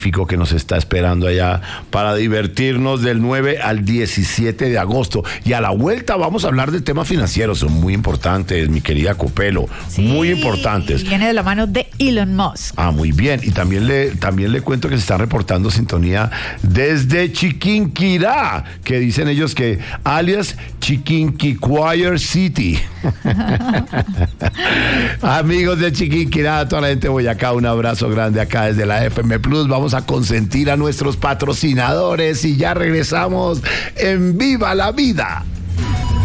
que nos está esperando allá para divertirnos del 9 al 17 de agosto. Y a la vuelta vamos a hablar de temas financieros, son muy importantes, mi querida Copelo, Sí, muy importantes. Viene de la mano de Elon Musk. Ah, muy bien. Y también le cuento que se está reportando sintonía desde Chiquinquirá, que dicen ellos que alias Chiquinquicuire City. Amigos de Chiquinquirá, toda la gente de Boyacá, un abrazo grande acá desde la FM Plus. Vamos a consentir a nuestros patrocinadores y ya regresamos en Viva la Vida.